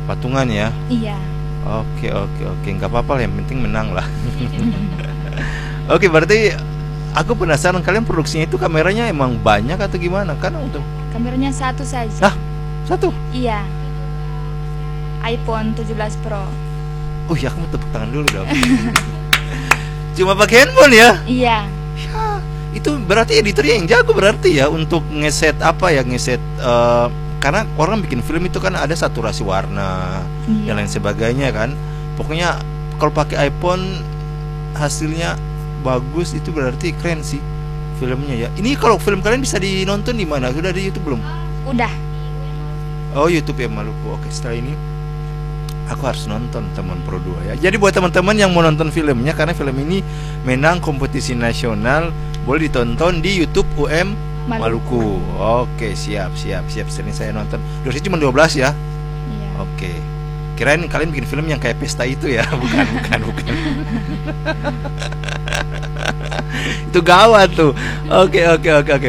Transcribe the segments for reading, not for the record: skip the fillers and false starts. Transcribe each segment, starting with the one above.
Patungan ya. Iya. Oke, oke, oke, nggak apa-apa lah, yang penting menang lah. Oke, berarti aku penasaran, kalian produksinya itu kameranya emang banyak atau gimana? Karena untuk Kameranya satu saja. Hah? Satu? Iya. iPhone 17 Pro. Oh ya, aku mau tepuk tangan dulu dong. Cuma pakai handphone ya? Iya. Ya, itu berarti editornya yang jago berarti ya untuk ngeset apa ya, ngeset karena orang bikin film itu kan ada saturasi warna Iya. dan lain sebagainya kan. Pokoknya kalau pakai iPhone hasilnya bagus, itu berarti keren sih filmnya ya. Ini kalau film kalian bisa dinonton di mana? Sudah di YouTube belum? Udah. Oh, YouTube ya Maluku. Oke, setelah ini aku harus nonton Teman Pro 2 ya. Jadi buat teman-teman yang mau nonton filmnya, karena film ini menang kompetisi nasional, boleh ditonton di YouTube UM Maluku. Oke, siap, siap, siap. Sini saya nonton. Durasinya cuma 12 ya. Iya. Oke. Kirain kalian bikin film yang kayak pesta itu ya. Bukan, bukan, bukan. Itu gawat tuh. Oke, oke, oke, oke.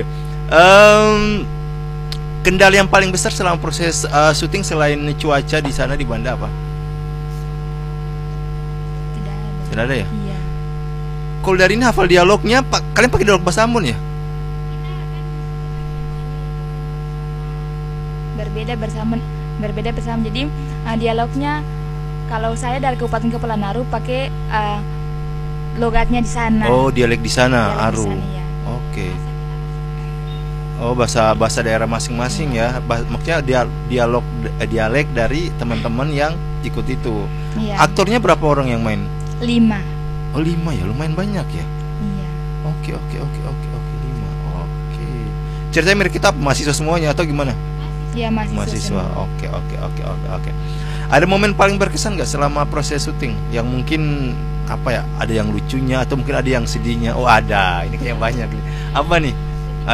Kendala yang paling besar selama proses syuting selain cuaca di sana di Banda apa? Tidak ada. Tidak ada ya? Iya. Kalau dari ini hafal dialognya, kalian pakai dialog bahasa Ambon ya? Berbeda bersama. Jadi dialognya, kalau saya dari Kabupaten Kepulauan Aru pakai logatnya di sana. Oh, dialek di sana, Dialek di Aru. sana, ya. Oke. Oh, bahasa daerah masing-masing ya. Maksudnya dialek dari teman-teman yang ikut itu. Iya. Aktornya berapa orang yang main? 5. Oh, 5 ya, lumayan banyak ya. Iya. Oke, oke, oke, oke, oke, 5. Oke. Ceritanya mirip kita mahasiswa semuanya atau gimana? Iya, Mahasiswa. Oke, oke, oke, oke, oke. Ada momen paling berkesan nggak selama proses syuting? Yang mungkin apa ya? Ada yang lucunya atau mungkin ada yang sedihnya? Oh, ada. Ini kayak banyak nih. Apa nih?